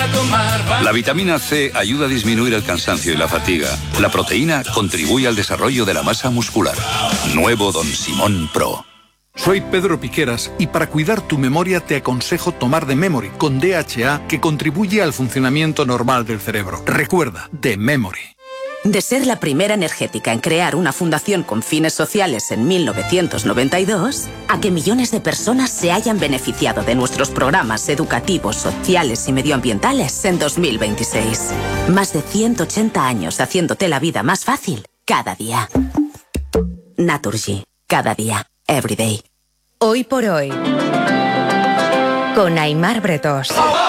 La vitamina C ayuda a disminuir el cansancio y la fatiga. La proteína contribuye al desarrollo de la masa muscular. Nuevo Don Simón Pro. Soy Pedro Piqueras y para cuidar tu memoria te aconsejo tomar The Memory con DHA que contribuye al funcionamiento normal del cerebro. Recuerda, The Memory. De ser la primera energética en crear una fundación con fines sociales en 1992, a que millones de personas se hayan beneficiado de nuestros programas educativos, sociales y medioambientales en 2026. Más de 180 años haciéndote la vida más fácil cada día. Naturgy. Cada día. Every day. Hoy por hoy. Con Aimar Bretós.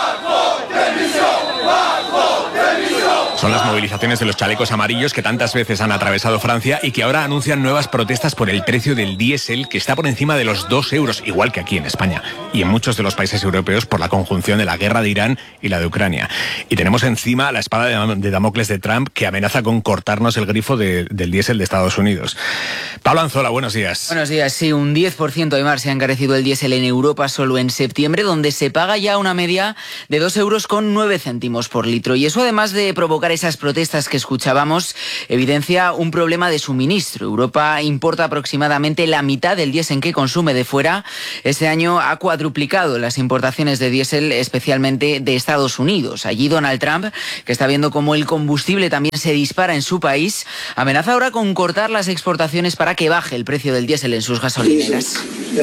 Son las movilizaciones de los chalecos amarillos que tantas veces han atravesado Francia y que ahora anuncian nuevas protestas por el precio del diésel, que está por encima de los 2 euros, igual que aquí en España, y en muchos de los países europeos por la conjunción de la guerra de Irán y la de Ucrania. Y tenemos encima la espada de Damocles de Trump, que amenaza con cortarnos el grifo del diésel de Estados Unidos. Pablo Anzola, buenos días. Buenos días, sí, un 10%, Aimar, se ha encarecido el diésel en Europa solo en septiembre, donde se paga ya una media de 2,09 euros por litro. Y eso, además de provocar esas protestas que escuchábamos, evidencia un problema de suministro. Europa importa aproximadamente la mitad del diésel que consume de fuera. Este año ha cuadruplicado las importaciones de diésel, especialmente de Estados Unidos. Allí Donald Trump, que está viendo cómo el combustible también se dispara en su país, amenaza ahora con cortar las exportaciones para que baje el precio del diésel en sus gasolineras.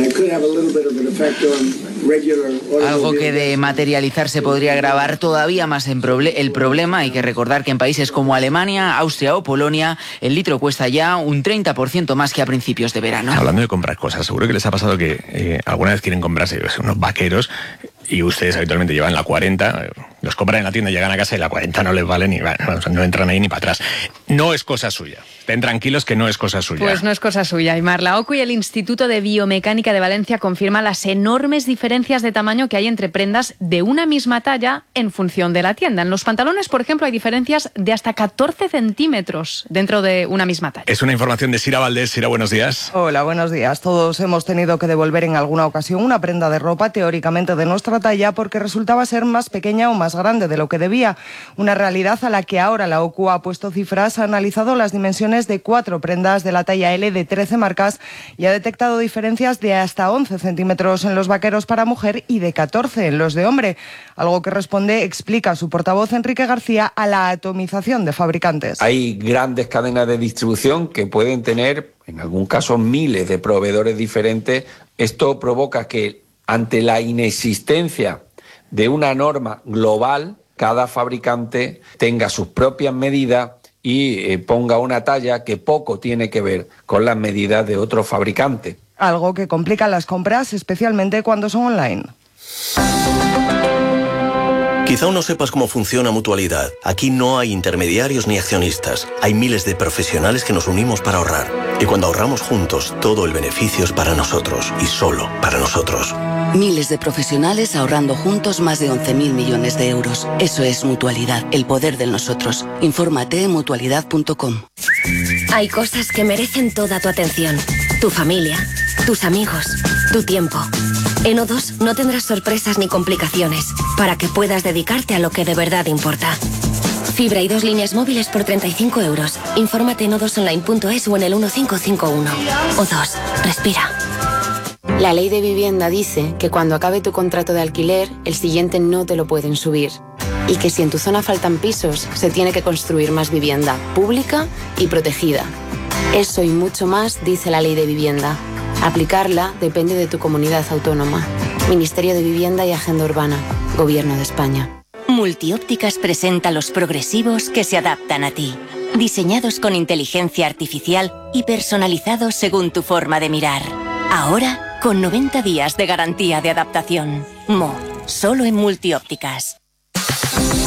Algo que de materializarse podría agravar todavía más el problema. Hay que recordar que en países como Alemania, Austria o Polonia, el litro cuesta ya un 30% más que a principios de verano. Hablando de comprar cosas, seguro que les ha pasado que alguna vez quieren comprarse unos vaqueros y ustedes habitualmente llevan la 40, los compran en la tienda, llegan a casa y la 40 no les vale ni, no entran ahí ni para atrás. No es cosa suya. Estén tranquilos que no es cosa suya. Pues no es cosa suya, Aimar. La OCU y el Instituto de Biomecánica de Valencia confirman las enormes diferencias de tamaño que hay entre prendas de una misma talla en función de la tienda. En los pantalones, por ejemplo, hay diferencias de hasta 14 centímetros dentro de una misma talla. Es una información de Sira Valdés. Sira, buenos días. Hola, buenos días. Todos hemos tenido que devolver en alguna ocasión una prenda de ropa teóricamente de nuestra talla porque resultaba ser más pequeña o más grande de lo que debía. Una realidad a la que ahora la OCU ha puesto cifras, ha analizado las dimensiones de 4 prendas de la talla L de 13 marcas y ha detectado diferencias de hasta 11 centímetros en los vaqueros para mujer y de 14 en los de hombre. Algo que responde, explica su portavoz Enrique García, a la atomización de fabricantes. Hay grandes cadenas de distribución que pueden tener, en algún caso, miles de proveedores diferentes. Esto provoca que, ante la inexistencia de una norma global, cada fabricante tenga sus propias medidas y ponga una talla que poco tiene que ver con las medidas de otro fabricante. Algo que complica las compras, especialmente cuando son online. Quizá aún no sepas cómo funciona Mutualidad. Aquí no hay intermediarios ni accionistas. Hay miles de profesionales que nos unimos para ahorrar. Y cuando ahorramos juntos, todo el beneficio es para nosotros y solo para nosotros. Miles de profesionales ahorrando juntos más de 11.000 millones de euros. Eso es Mutualidad, el poder de nosotros. Infórmate en mutualidad.com. Hay cosas que merecen toda tu atención. Tu familia, tus amigos, tu tiempo. En O2 no tendrás sorpresas ni complicaciones para que puedas dedicarte a lo que de verdad importa. Fibra y 2 líneas móviles por 35 euros. Infórmate en o2online.es o en el 1551. O2, respira. La ley de vivienda dice que cuando acabe tu contrato de alquiler, el siguiente no te lo pueden subir. Y que si en tu zona faltan pisos, se tiene que construir más vivienda pública y protegida. Eso y mucho más dice la ley de vivienda. Aplicarla depende de tu comunidad autónoma. Ministerio de Vivienda y Agenda Urbana. Gobierno de España. Multiópticas presenta los progresivos que se adaptan a ti. Diseñados con inteligencia artificial y personalizados según tu forma de mirar. Ahora, con 90 días de garantía de adaptación. Solo en Multiópticas.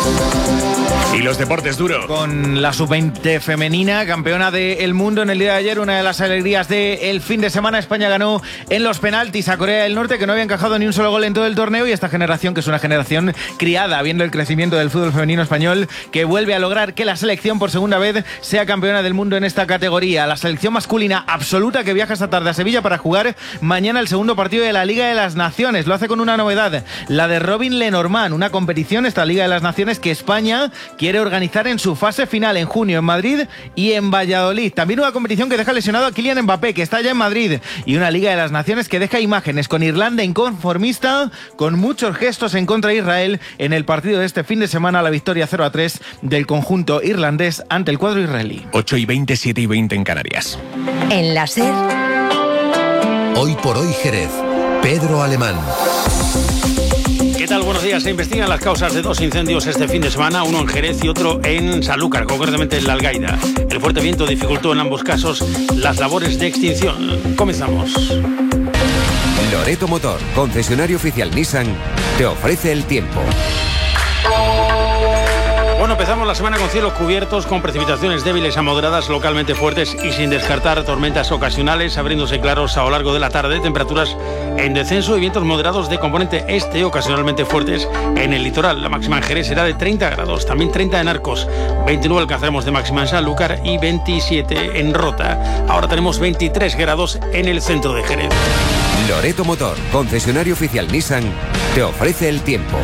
Y los deportes, Duro. Con la sub-20 femenina, campeona del mundo en el día de ayer, una de las alegrías del fin de semana. España ganó en los penaltis a Corea del Norte, que no había encajado ni un solo gol en todo el torneo, y esta generación, que es una generación criada, viendo el crecimiento del fútbol femenino español, que vuelve a lograr que la selección por segunda vez sea campeona del mundo en esta categoría. La selección masculina absoluta, que viaja esta tarde a Sevilla para jugar mañana el segundo partido de la Liga de las Naciones. Lo hace con una novedad, la de Robin Lenormand, una competición, esta Liga de las Naciones, que España quiere organizar en su fase final en junio en Madrid y en Valladolid. También una competición que deja lesionado a Kylian Mbappé, que está ya en Madrid, y una Liga de las Naciones que deja imágenes con Irlanda inconformista, con muchos gestos en contra de Israel en el partido de este fin de semana, la victoria 0-3 del conjunto irlandés ante el cuadro israelí. 8:20, 7:20 en Canarias. En la SER. Hoy por hoy Jerez. Pedro Alemán. ¿Qué tal? Buenos días. Se investigan las causas de dos incendios este fin de semana, uno en Jerez y otro en Sanlúcar, concretamente en La Algaida. El fuerte viento dificultó en ambos casos las labores de extinción. Comenzamos. Loreto Motor, concesionario oficial Nissan, te ofrece el tiempo. Bueno, empezamos la semana con cielos cubiertos, con precipitaciones débiles a moderadas, localmente fuertes y sin descartar tormentas ocasionales, abriéndose claros a lo largo de la tarde, temperaturas en descenso y vientos moderados de componente este, ocasionalmente fuertes en el litoral. La máxima en Jerez será de 30 grados, también 30 en Arcos, 29 alcanzaremos de máxima en Sanlúcar y 27 en Rota. Ahora tenemos 23 grados en el centro de Jerez. Loreto Motor, concesionario oficial Nissan, te ofrece el tiempo.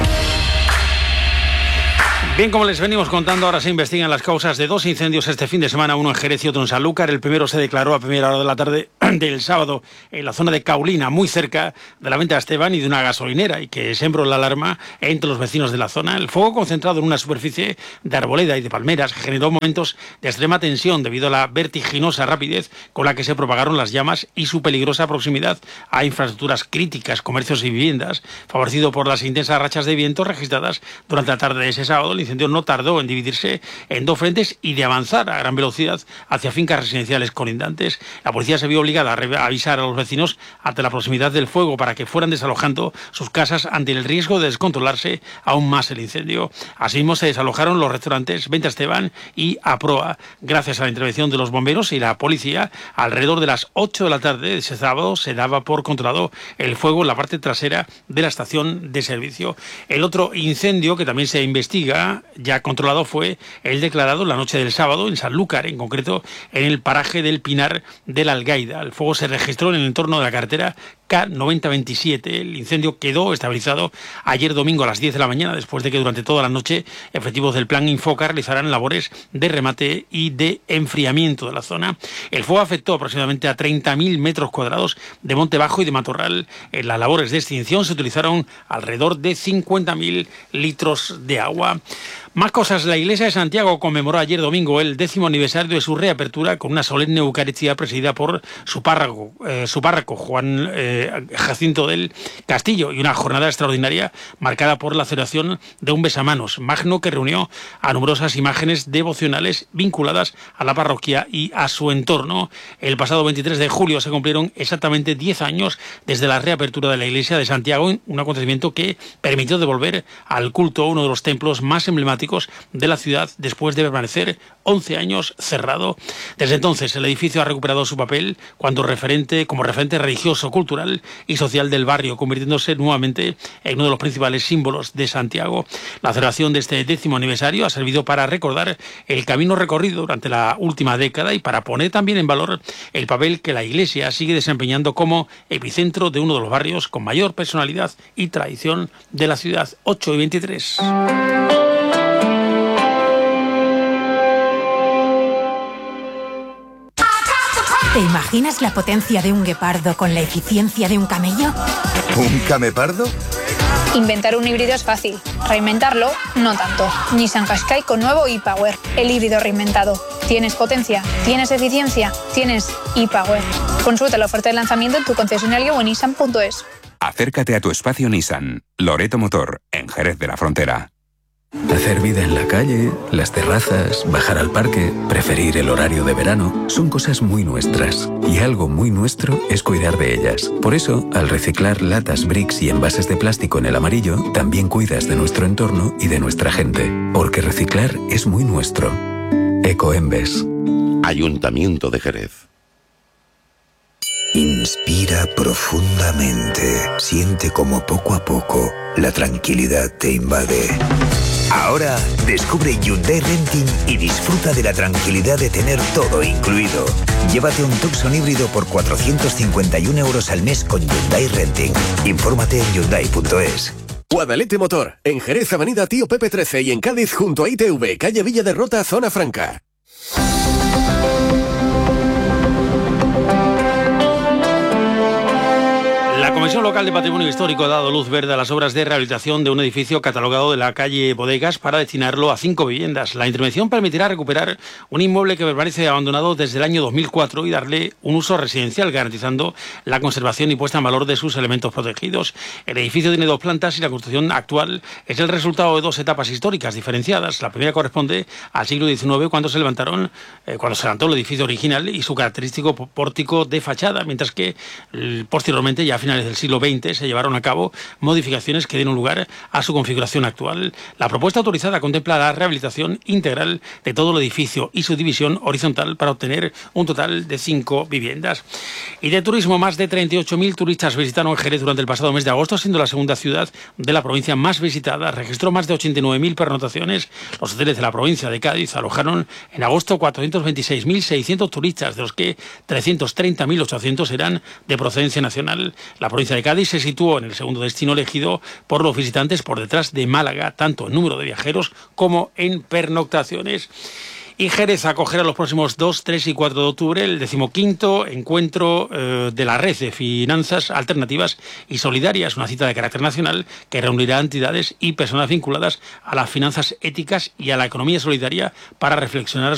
Bien, como les venimos contando, ahora se investigan las causas de dos incendios este fin de semana, uno en Jerez y otro en Sanlúcar. El primero se declaró a primera hora de la tarde del sábado en la zona de Caulina, muy cerca de la venta de Esteban y de una gasolinera, y que sembró la alarma entre los vecinos de la zona. El fuego, concentrado en una superficie de arboleda y de palmeras, generó momentos de extrema tensión debido a la vertiginosa rapidez con la que se propagaron las llamas y su peligrosa proximidad a infraestructuras críticas, comercios y viviendas, favorecido por las intensas rachas de viento registradas durante la tarde de ese sábado. El incendio no tardó en dividirse en dos frentes y de avanzar a gran velocidad hacia fincas residenciales colindantes. La policía se vio obligada a avisar a los vecinos ante la proximidad del fuego para que fueran desalojando sus casas ante el riesgo de descontrolarse aún más el incendio. Asimismo, se desalojaron los restaurantes Venta Esteban y Aproa. Gracias a la intervención de los bomberos y la policía, alrededor de las 8 de la tarde de ese sábado se daba por controlado el fuego en la parte trasera de la estación de servicio. El otro incendio que también se investiga ya controlado fue el declarado la noche del sábado en Sanlúcar, en concreto en el paraje del Pinar de La Algaida. El fuego se registró en el entorno de la carretera K9027. El incendio quedó estabilizado ayer domingo a las 10 de la mañana, después de que durante toda la noche efectivos del Plan Infoca realizaran labores de remate y de enfriamiento de la zona. El fuego afectó aproximadamente a 30.000 metros cuadrados de monte bajo y de matorral. En las labores de extinción se utilizaron alrededor de 50.000 litros de agua. Más cosas. La Iglesia de Santiago conmemoró ayer domingo el 10º aniversario de su reapertura con una solemne Eucaristía presidida por su párroco Juan Jacinto del Castillo, y una jornada extraordinaria marcada por la celebración de un besamanos magno que reunió a numerosas imágenes devocionales vinculadas a la parroquia y a su entorno. El pasado 23 de julio se cumplieron exactamente 10 años desde la reapertura de la Iglesia de Santiago, un acontecimiento que permitió devolver al culto uno de los templos más emblemáticos de la ciudad después de permanecer 11 años cerrado. Desde entonces el edificio ha recuperado su papel como referente religioso, cultural y social del barrio, convirtiéndose nuevamente en uno de los principales símbolos de Santiago. La celebración de este 10º aniversario ha servido para recordar el camino recorrido durante la última década y para poner también en valor el papel que la Iglesia sigue desempeñando como epicentro de uno de los barrios con mayor personalidad y tradición de la ciudad. 8:23. ¿Te imaginas la potencia de un guepardo con la eficiencia de un camello? ¿Un camepardo? Inventar un híbrido es fácil, reinventarlo no tanto. Nissan Qashqai con nuevo e-Power, el híbrido reinventado. ¿Tienes potencia? ¿Tienes eficiencia? ¿Tienes e-Power? Consulta la oferta de lanzamiento en tu concesionario o en nissan.es. Acércate a tu espacio Nissan. Loreto Motor, en Jerez de la Frontera. Hacer vida en la calle, las terrazas, bajar al parque, preferir el horario de verano, son cosas muy nuestras. Y algo muy nuestro es cuidar de ellas. Por eso, al reciclar latas, bricks y envases de plástico en el amarillo, también cuidas de nuestro entorno y de nuestra gente. Porque reciclar es muy nuestro. Ecoembes. Ayuntamiento de Jerez. Inspira profundamente. Siente como poco a poco la tranquilidad te invade. Ahora descubre Hyundai Renting y disfruta de la tranquilidad de tener todo incluido. Llévate un Tucson híbrido por 451 € al mes con Hyundai Renting. Infórmate en Hyundai.es. Guadalete Motor, en Jerez, Avenida Tío Pepe 13 y en Cádiz junto a ITV, calle Villa de Rota, Zona Franca. La Comisión Local de Patrimonio Histórico ha dado luz verde a las obras de rehabilitación de un edificio catalogado de la calle Bodegas para destinarlo a 5 viviendas. La intervención permitirá recuperar un inmueble que permanece abandonado desde el año 2004 y darle un uso residencial, garantizando la conservación y puesta en valor de sus elementos protegidos. El edificio tiene 2 plantas y la construcción actual es el resultado de 2 etapas históricas diferenciadas. La primera corresponde al siglo XIX, cuando se levantó el edificio original y su característico pórtico de fachada, mientras que posteriormente, ya a finales del siglo XX, se llevaron a cabo modificaciones que dieron lugar a su configuración actual. La propuesta autorizada contempla la rehabilitación integral de todo el edificio y su división horizontal para obtener un total de 5 viviendas. Y de turismo, más de 38.000 turistas visitaron Jerez durante el pasado mes de agosto, siendo la segunda ciudad de la provincia más visitada. Registró más de 89.000 pernoctaciones. Los hoteles de la provincia de Cádiz alojaron en agosto 426.600 turistas, de los que 330.800 eran de procedencia nacional. La provincia de Cádiz se situó en el segundo destino elegido por los visitantes, por detrás de Málaga, tanto en número de viajeros como en pernoctaciones. Y Jerez acogerá los próximos 2, 3 y 4 de octubre el 15º encuentro de la Red de Finanzas Alternativas y Solidarias, una cita de carácter nacional que reunirá entidades y personas vinculadas a las finanzas éticas y a la economía solidaria para reflexionar